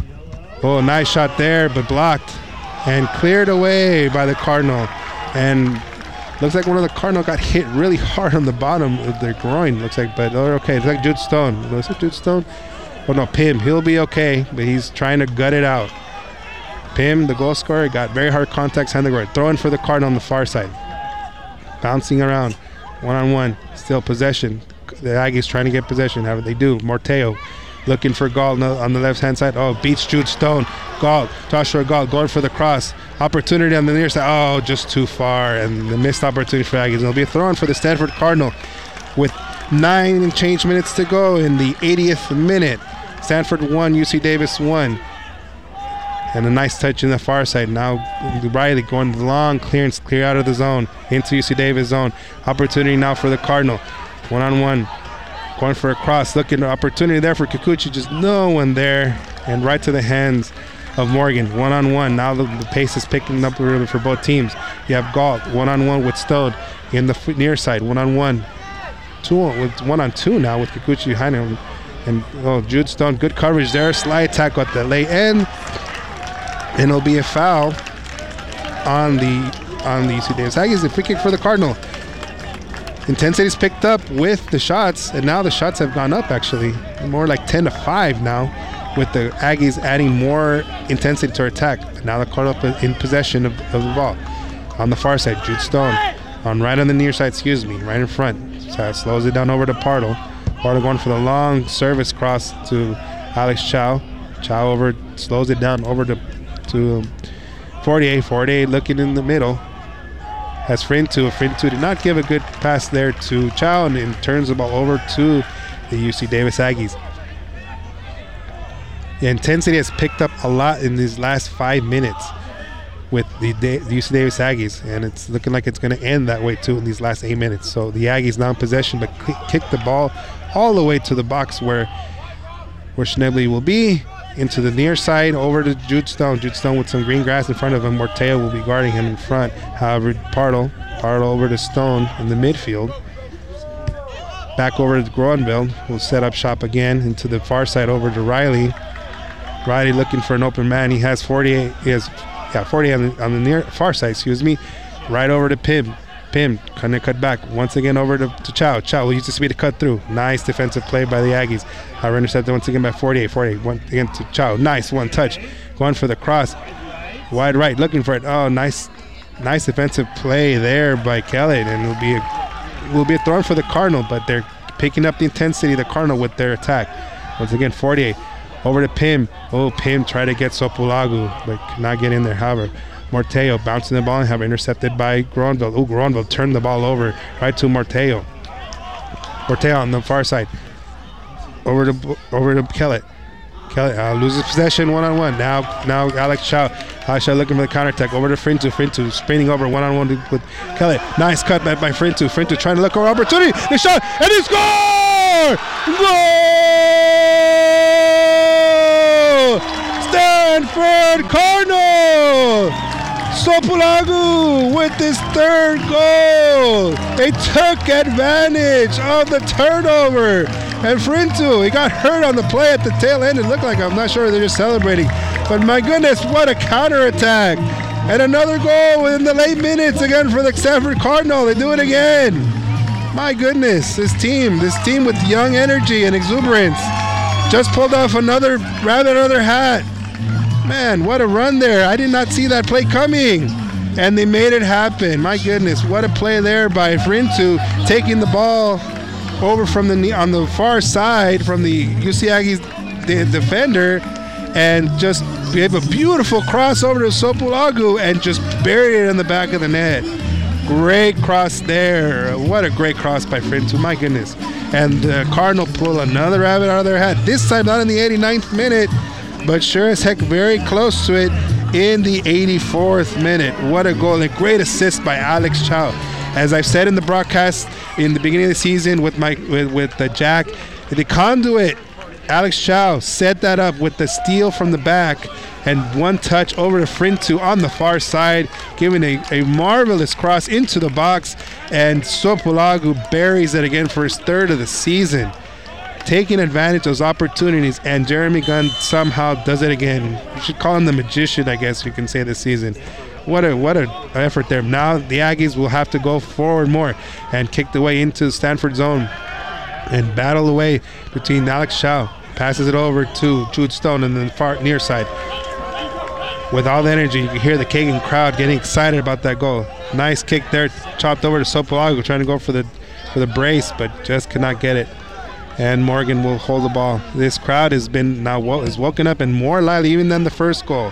Oh, nice shot there, but blocked and cleared away by the Cardinal. And looks like one of the Cardinal got hit really hard on the bottom of their groin. Looks like, but oh, okay. It's like Jude Stone. Looks like Jude Stone. Oh no, Pim. He'll be okay, but he's trying to gut it out. Pim, the goal scorer, got very hard contacts, hand the guard. Throwing for the Cardinal on the far side. Bouncing around, one on one, still possession. The Aggies trying to get possession. How do they do? Mortello looking for Galt on the left-hand side. Oh, beats Jude Stone. Galt, Joshua Galt going for the cross. Opportunity on the near side. Oh, just too far. And the missed opportunity for Aggies. It'll be a throw-in for the Stanford Cardinal with nine and change minutes to go in the eightieth minute. Stanford one, U C Davis one. And a nice touch in the far side. Now Riley going the long clearance, clear out of the zone into U C Davis zone. Opportunity now for the Cardinal. One-on-one, going for a cross, looking at opportunity there for Kikuchi, just no one there, and right to the hands of Morgan. One-on-one, now the, the pace is picking up a little bit for both teams. You have Galt, one-on-one with Stone in the f- near side, one-on-one, two with one-on-two now with Kikuchi behind him, and oh, Jude Stone, good coverage there, slide tackle at the late end, and it'll be a foul on the on the U C Davis Aggies. The free kick for the Cardinal. Intensity's picked up with the shots, and now the shots have gone up actually, more like ten to five now, with the Aggies adding more intensity to our attack. But now the Cardinal in possession of, of the ball. On the far side, Jude Stone. On right on the near side, excuse me, right in front. So it slows it down over to Pardo. Pardo going for the long service cross to Alex Chow. Chow over, slows it down over to, to forty-eight. forty-eight looking in the middle. Has Frintu. Frintu did not give a good pass there to Chow, and it turns the ball over to the U C Davis Aggies. The intensity has picked up a lot in these last five minutes with the, the U C Davis Aggies, and it's looking like it's going to end that way too in these last eight minutes. So the Aggies now in possession, but kick the ball all the way to the box where where Schnebly will be. Into the near side, over to Jude Stone. Jude Stone with some green grass in front of him. Mortello will be guarding him in front. However, Pardo, Pardo over to Stone in the midfield. Back over to Groenveld. Will set up shop again into the far side over to Riley. Riley looking for an open man. He has forty-eight. He has yeah forty on the, on the near far side. Excuse me. Right over to Pim. Pim kind of cut back once again over to, to Chow. Chow will use the speed to cut through. Nice defensive play by the Aggies. However, intercepted once again by forty-eight. forty-eight once again to Chow. Nice one touch. Going for the cross. Wide right, looking for it. Oh, nice nice defensive play there by Kelly, and it'll be a, will be a throw for the Cardinal, but they're picking up the intensity of the Cardinal with their attack. Once again, forty-eight. Over to Pim. Oh, Pim tried to get Sopulagu, but could not get in there. However, Morteo bouncing the ball and have intercepted by Gronville. Oh, Gronville turned the ball over right to Morteo. Morteo on the far side. Over to over to Kellett. Kellett uh, loses possession one-on-one. Now now Alex Chow. Alex Chow looking for the counter attack. Over to Frintu. Frintu spinning over one-on-one with Kellett. Nice cut by, by Frintu. Frintu trying to look for opportunity. The shot, and he score! Goal! Stanford Cardinal! Sopulagu with his third goal. They took advantage of the turnover. And Frintu, he got hurt on the play at the tail end. It looked like, I'm not sure they're just celebrating. But my goodness, what a counterattack. And another goal in the late minutes again for the Stanford Cardinal. They do it again. My goodness, this team, this team with young energy and exuberance just pulled off another, rather another hat. Man, what a run there. I did not see that play coming. And they made it happen. My goodness, what a play there by Frintu, taking the ball over from the on the far side from the U C Aggies the defender, and just gave a beautiful cross over to Sopulagu and just buried it in the back of the net. Great cross there. What a great cross by Frintu. My goodness. And the Cardinal pull another rabbit out of their hat. This time not in the eighty-ninth minute, but sure as heck very close to it in the eighty-fourth minute. What a goal. A great assist by Alex Chow. As I've said in the broadcast in the beginning of the season with my with, with the Jack, the conduit, Alex Chow set that up with the steal from the back and one touch over to Frintu on the far side, giving a, a marvelous cross into the box, and Sopulagu buries it again for his third of the season. Taking advantage of those opportunities, and Jeremy Gunn somehow does it again. You should call him the magician, I guess you can say, this season. What a what an effort there. Now the Aggies will have to go forward more and kick the way into the Stanford zone and battle away between Alex Chow. Passes it over to Jude Stone on the far near side. With all the energy, you can hear the Kagan crowd getting excited about that goal. Nice kick there, chopped over to Sopulagu, trying to go for the for the brace, but just could not get it. And Morgan will hold the ball. This crowd has been now wo- is woken up and more lively even than the first goal.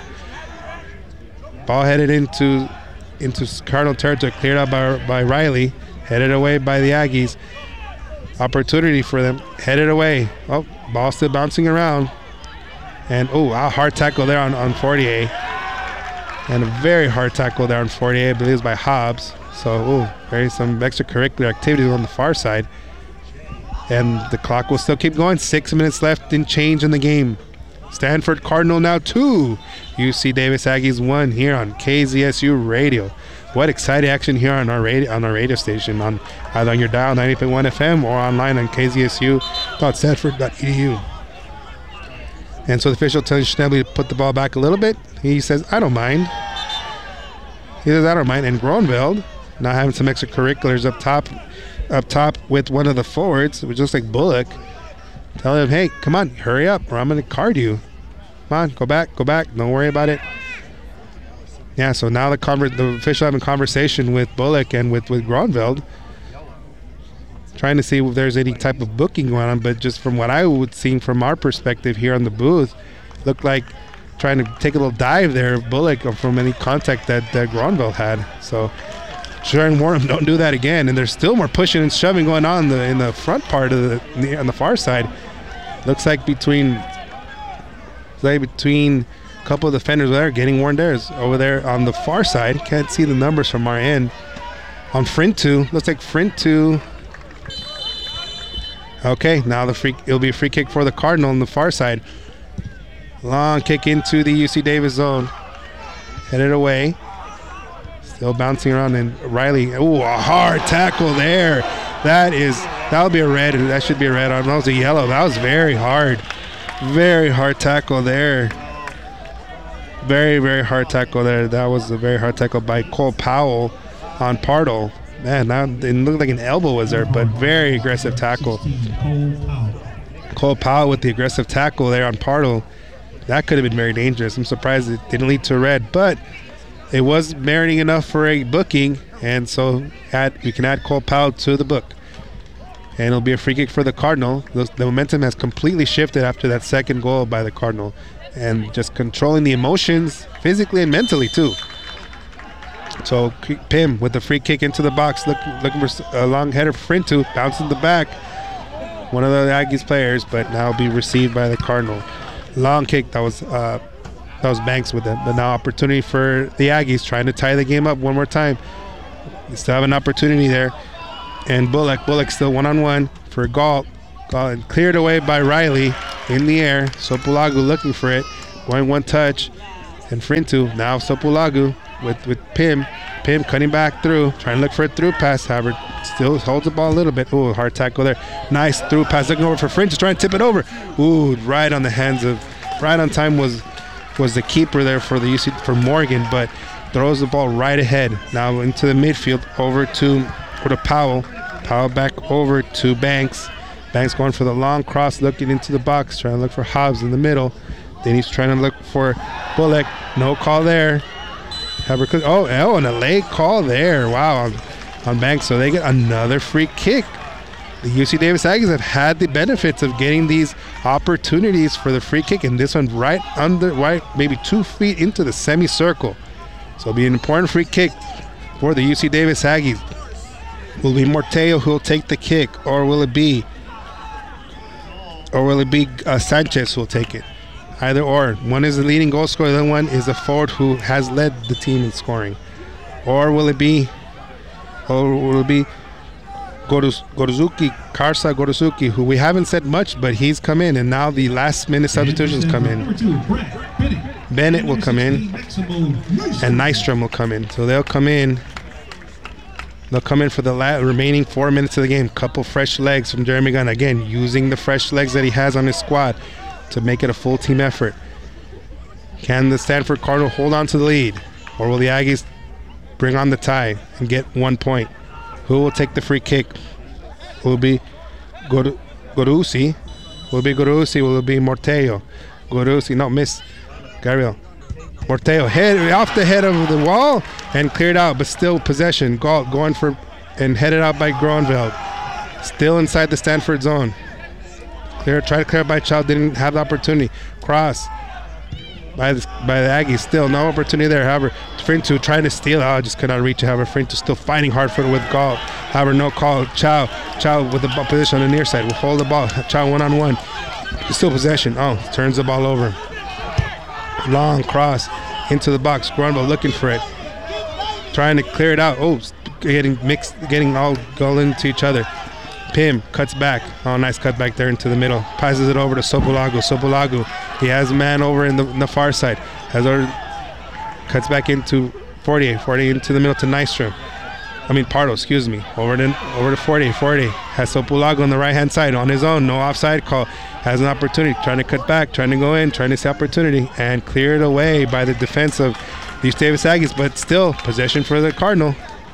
Ball headed into into Cardinal territory, cleared out by, by Riley, headed away by the Aggies. Opportunity for them, headed away. Oh, ball still bouncing around. And oh, a hard tackle there on, on Fortier. And a very hard tackle there on Fortier, I believe it was by Hobbs. So, oh, very some extracurricular activities on the far side. And the clock will still keep going. Six minutes left in change in the game. Stanford Cardinal now two. U C Davis Aggies one here on K Z S U Radio. What exciting action here on our radio on our radio station, on either on your dial ninety point one F M or online on K Z S U dot stanford dot E D U. And so the official tells Schnebly to put the ball back a little bit. He says, I don't mind. He says, I don't mind. And Gronveld now having some extracurriculars up top up top with one of the forwards, which looks like Bullock. Tell him, hey, come on, hurry up, or I'm going to card you. Come on, go back, go back. Don't worry about it. Yeah, so now the conver- the official having conversation with Bullock and with, with Gronveld, trying to see if there's any type of booking going on, but just from what I would see from our perspective here on the booth, looked like trying to take a little dive there, Bullock, from any contact that, that Gronveld had. So try and warn him, don't do that again. And there's still more pushing and shoving going on in the, in the front part of the, the on the far side. Looks like between like between a couple of defenders there getting worn there. Over there on the far side, can't see the numbers from our end. On Frintu, looks like Frintu. Okay, now the free it'll be a free kick for the Cardinal on the far side. Long kick into the U C Davis zone. Headed away. Still bouncing around, and Riley, ooh, a hard tackle there. That is, that'll be a red. That should be a red. I don't know, it was a yellow. That was very hard. Very hard tackle there. Very, very hard tackle there. That was a very hard tackle by Cole Powell on Partle. Man, that, it looked like an elbow was there, but very aggressive tackle. Cole Powell with the aggressive tackle there on Partle. That could have been very dangerous. I'm surprised it didn't lead to a red, but it was meriting enough for a booking, and so add, you can add Cole Powell to the book. And it'll be a free kick for the Cardinal. The, the momentum has completely shifted after that second goal by the Cardinal, and just controlling the emotions physically and mentally too. So Pim with the free kick into the box, look, looking for a long header for Frintu, bouncing the back. One of the Aggies players, but now be received by the Cardinal. Long kick, that was uh, that was Banks with it. But now opportunity for the Aggies, trying to tie the game up one more time. They still have an opportunity there. And Bullock, Bullock still one-on-one for Galt. Galt cleared away by Riley in the air. Sopulagu looking for it, going one touch. And Frintu, now Sopulagu with, with Pim. Pim cutting back through, trying to look for a through pass. However, still holds the ball a little bit. Ooh, hard tackle there. Nice through pass, looking over for Frintu, trying to tip it over. Ooh, right on the hands of, right on time was was the keeper there for the U C for Morgan, but throws the ball right ahead. Now into the midfield, over to, over to Powell. Powell back over to Banks. Banks going for the long cross, looking into the box, trying to look for Hobbs in the middle. Then he's trying to look for Bullock. No call there. Oh, oh, and a late call there. Wow, on, on Banks. So they get another free kick. The U C Davis Aggies have had the benefits of getting these opportunities for the free kick, and this one right under, right maybe two feet into the semicircle. So it'll be an important free kick for the U C Davis Aggies. Will it be Morteo who will take the kick, or will it be, or will it be uh, Sanchez who will take it? Either or. One is the leading goal scorer, the other one is a forward who has led the team in scoring. Or will it be, or will it be Goruz, Goruzuki, Karsa Goruzuki, who we haven't said much, but he's come in, and now the last minute substitutions come in. Bennett will come in, and Nystrom will come in. So they'll come in. They'll come in for the la- remaining four minutes of the game. Couple fresh legs from Jeremy Gunn. Again, using the fresh legs that he has on his squad to make it a full team effort. Can the Stanford Cardinal hold on to the lead, or will the Aggies bring on the tie and get one point? Who will take the free kick? Will it be Gor- Gorusi? Will it be Gorusi? Will it be Morteo? Gorusi, no, miss. Gabriel. Morteo, head off the head of the wall and cleared out, but still possession. Galt going for and headed out by Gronveld. Still inside the Stanford zone. Clear, try to clear by Child, didn't have the opportunity. Cross by the, by the Aggies, still no opportunity there. However, Frintu trying to steal, oh, just could not reach it. However, Frintu still fighting hard for it with Galt. However, no call. Chow, Chow with the ball position on the near side will hold the ball. Chow one on one, still possession. Oh, turns the ball over. Long cross into the box. Gronville looking for it, trying to clear it out. Oh, getting mixed, getting all all into each other. Pim cuts back. Oh, nice cut back there into the middle. Passes it over to Sopulagu. Sopulagu, he has a man over in the, in the far side. Has already cuts back into Fortier. Fortier into the middle to Nystrom. I mean Pardo, excuse me. Over to over to Fortier. Fortier has Sopulagu on the right hand side on his own. No offside call. Has an opportunity. Trying to cut back. Trying to go in. Trying to see opportunity and cleared away by the defense of these Davis Aggies. But still possession for the Cardinal.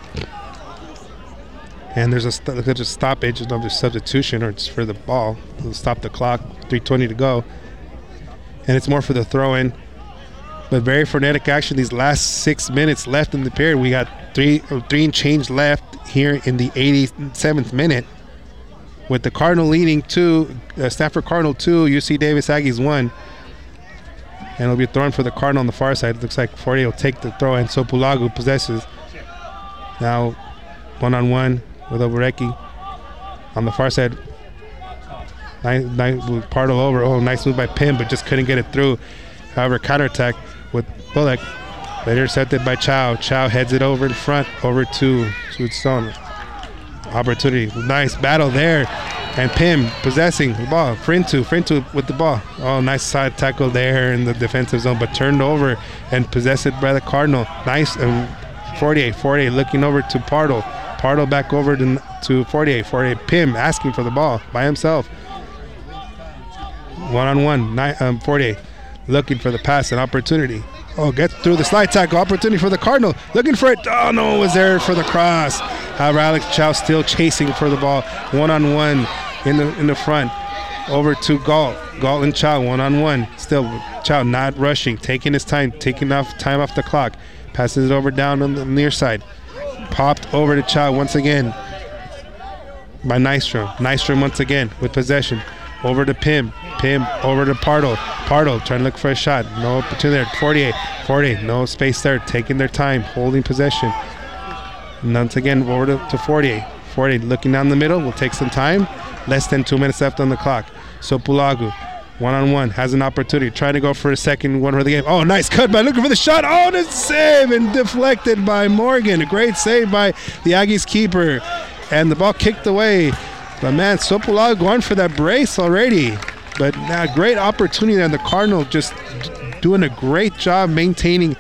And there's a, st- there's a stoppage, another substitution, or it's for the ball. It'll stop the clock, three twenty to go. And it's more for the throw-in. But very frenetic action these last six minutes left in the period. We got three, or three and change left here in the eighty-seventh minute. With the Cardinal leading two, uh, Stanford Cardinal two, U C Davis Aggies one. And it'll be thrown for the Cardinal on the far side. It looks like Fortier will take the throw, and Sopulagu possesses. Now, one-on-one with Obereki on the far side. Nice, nice with Pardo over. Oh, nice move by Pim, but just couldn't get it through. However, counterattack with Bullock. Later intercepted by Chow. Chow heads it over in front, over to Stone. Opportunity. Nice battle there. And Pim possessing the ball. Frintu, Frintu with the ball. Oh, nice side tackle there in the defensive zone, but turned over and possessed by the Cardinal. Nice. Um, Fortier, Fortier looking over to Pardo. Pardo back over to, to Fortier. Fortier, Pim asking for the ball by himself. One-on-one. Um, Fortier looking for the pass and opportunity. Oh, gets through the slide tackle. Opportunity for the Cardinal. Looking for it. Oh, no, it was there for the cross. However, Alex Chow still chasing for the ball. One-on-one in the in the front. over to Galt. Galt and Chow one-on-one. Still, Chow not rushing, taking his time, taking off time off the clock. Passes it over down on the near side. Popped over to Chow once again by Nystrom. Nystrom once again with possession. Over to Pim. Pim over to Pardo. Pardo trying to look for a shot. No opportunity there. Fortier. Fortier, no space there. Taking their time, holding possession. And once again, over to, to Fortier. Fortier looking down the middle. Will take some time. Less than two minutes left on the clock. Sopulagu, one-on-one, has an opportunity. Trying to go for a second one for the game. Oh, nice cut by looking for the shot. Oh, and it's save and deflected by Morgan. A great save by the Aggies keeper. And the ball kicked away. But, man, Sopulagu going for that brace already. But uh, great opportunity, and the Cardinal just d- doing a great job maintaining